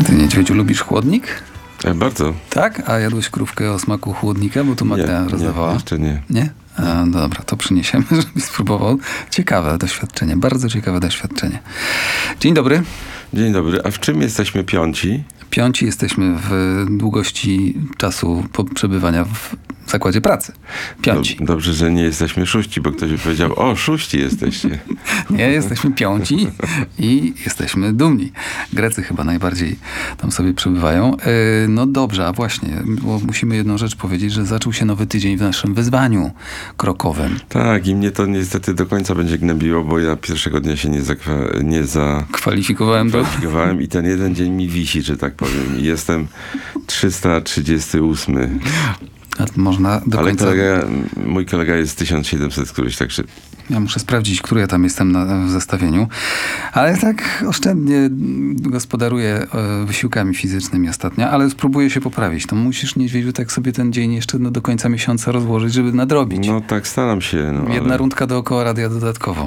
Ty, niedźwiedziu, lubisz chłodnik? Bardzo. Tak? A jadłeś krówkę o smaku chłodnika? Bo tu Magda rozdawała. Nie, jeszcze nie. Nie? No dobra, to przyniesiemy, żebyś spróbował. Ciekawe doświadczenie, bardzo ciekawe doświadczenie. Dzień dobry. Dzień dobry. A w czym jesteśmy piąci? Piąci jesteśmy w długości czasu przebywania w zakładzie pracy. Piąci. Dobrze, że nie jesteśmy szóści, bo ktoś by powiedział, o, szóści jesteście. Nie, jesteśmy piąci i jesteśmy dumni. Grecy chyba najbardziej tam sobie przebywają. No dobrze, a właśnie, bo musimy jedną rzecz powiedzieć, że zaczął się nowy tydzień w naszym wyzwaniu krokowym. Tak, i mnie to niestety do końca będzie gnębiło, bo ja pierwszego dnia się nie Kwalifikowałem i ten jeden dzień mi wisi, że tak powiem. I jestem 338. A można do końca... mój kolega jest 1700 któryś, także... Ja muszę sprawdzić, który ja tam jestem w zestawieniu. Ale tak oszczędnie gospodaruję wysiłkami fizycznymi ostatnio, ale spróbuję się poprawić. To musisz, niedźwiedziu, tak sobie ten dzień jeszcze do końca miesiąca rozłożyć, żeby nadrobić. No tak, staram się. Jedna rundka dookoła radia dodatkowo.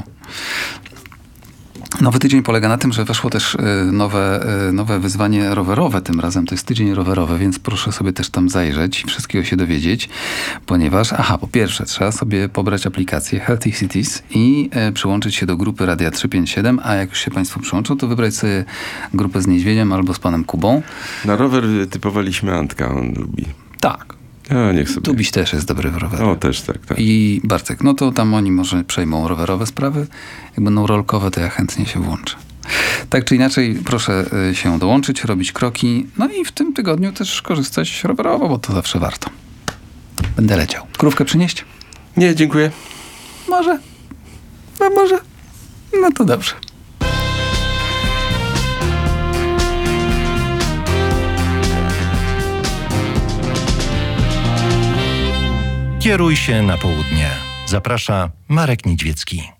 Nowy tydzień polega na tym, że weszło też nowe wyzwanie rowerowe tym razem. To jest tydzień rowerowy, więc proszę sobie też tam zajrzeć i wszystkiego się dowiedzieć, ponieważ, po pierwsze trzeba sobie pobrać aplikację Healthy Cities i przyłączyć się do grupy Radia 357, a jak już się Państwo przyłączą, to wybrać sobie grupę z Niedźwiedziem albo z Panem Kubą. Na rower typowaliśmy Antka, on lubi. Tak. Niech sobie. Tubiś też jest dobry w rowerze. O, też tak. I Bartek, no to tam oni może przejmą rowerowe sprawy. Jak będą rolkowe, to ja chętnie się włączę. Tak czy inaczej, proszę się dołączyć, robić kroki. No i w tym tygodniu też korzystać rowerowo, bo to zawsze warto. Będę leciał. Krówkę przynieść? Nie, dziękuję. Może. No może. No to dobrze. Kieruj się na południe. Zaprasza Marek Niedźwiecki.